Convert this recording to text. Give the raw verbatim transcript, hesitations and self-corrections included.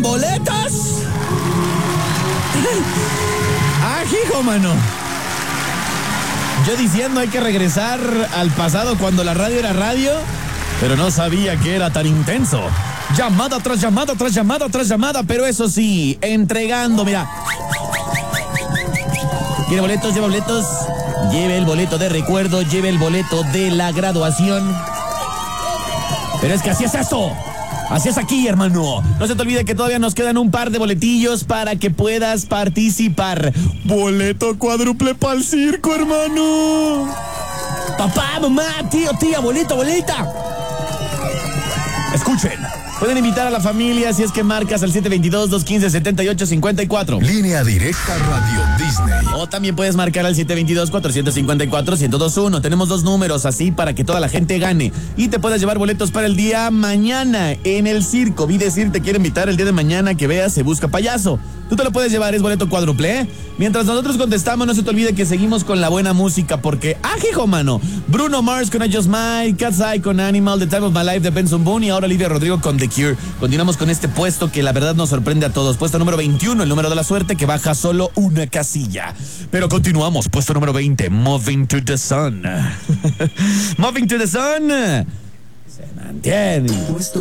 ¿Boletos? ¡Ah, hijo, mano! Yo diciendo hay que regresar al pasado cuando la radio era radio, pero no sabía que era tan intenso. Llamada tras llamada, tras llamada, tras llamada, pero eso sí, entregando, mira. ¿Quiere boletos? Lleva boletos. Lleve el boleto de recuerdo, lleve el boleto de la graduación. Pero es que así es esto. Así es aquí, hermano. No se te olvide que todavía nos quedan un par de boletillos para que puedas participar. Boleto cuádruple para el circo, hermano. Papá, mamá, tío, tía, bolita, bolita. Escuchen. Pueden invitar a la familia si es que marcas al siete dos dos, dos uno cinco, siete ocho cinco cuatro. Línea directa Radio Disney. O también puedes marcar al siete dos dos, cuatro cinco cuatro, uno cero dos uno. Tenemos dos números así para que toda la gente gane. Y te puedas llevar boletos para el día mañana en el circo. Vi decir, te quiero invitar el día de mañana que veas Se Busca Payaso. Tú te lo puedes llevar, es boleto cuádruple, ¿eh? Mientras nosotros contestamos, no se te olvide que seguimos con la buena música porque, ¡ah, hijo, mano! Bruno Mars con I Just Might, Cat's Eye con Animal, The Time of My Life de Benson Boone y ahora Olivia Rodrigo con The Cure. Continuamos con este puesto que la verdad nos sorprende a todos. Puesto número veintiuno, el número de la suerte que baja solo una casilla. Pero continuamos, puesto número veinte, Moving to the Sun. Moving to the Sun. Se mantiene.